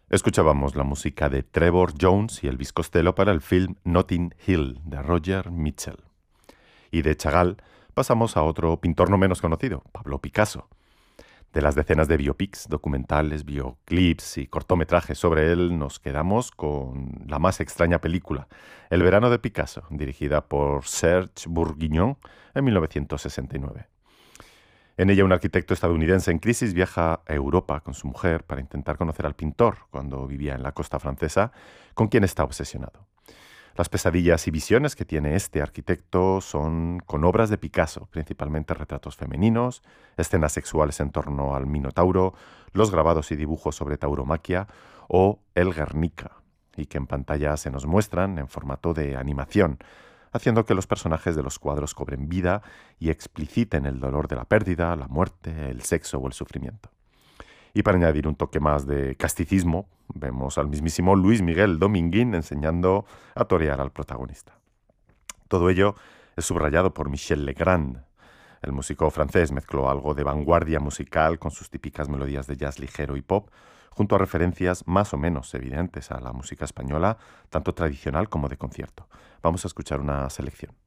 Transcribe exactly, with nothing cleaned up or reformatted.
Escuchábamos la música de Trevor Jones y Elvis Costello para el film Notting Hill de Roger Mitchell. Y de Chagall pasamos a otro pintor no menos conocido, Pablo Picasso. De las decenas de biopics, documentales, videoclips y cortometrajes sobre él, nos quedamos con la más extraña película, El verano de Picasso, dirigida por Serge Bourguignon en mil novecientos sesenta y nueve. En ella, un arquitecto estadounidense en crisis viaja a Europa con su mujer para intentar conocer al pintor cuando vivía en la costa francesa, con quien está obsesionado. Las pesadillas y visiones que tiene este arquitecto son con obras de Picasso, principalmente retratos femeninos, escenas sexuales en torno al Minotauro, los grabados y dibujos sobre tauromaquia o el Guernica, y que en pantalla se nos muestran en formato de animación, haciendo que los personajes de los cuadros cobren vida y expliciten el dolor de la pérdida, la muerte, el sexo o el sufrimiento. Y para añadir un toque más de casticismo, vemos al mismísimo Luis Miguel Dominguín enseñando a torear al protagonista. Todo ello es subrayado por Michel Legrand. El músico francés mezcló algo de vanguardia musical con sus típicas melodías de jazz ligero y pop, junto a referencias más o menos evidentes a la música española, tanto tradicional como de concierto. Vamos a escuchar una selección.